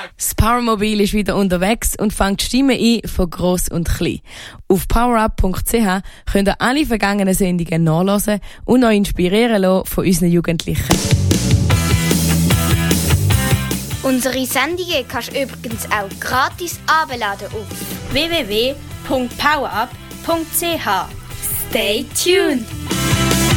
Das Powermobil ist wieder unterwegs und fängt Stimmen ein von gross und klein. Auf powerup.ch könnt ihr alle vergangenen Sendungen nachhören und euch inspirieren lassen von unseren Jugendlichen. Unsere Sendungen kannst du übrigens auch gratis herunterladen auf www.powerup.ch. Stay tuned!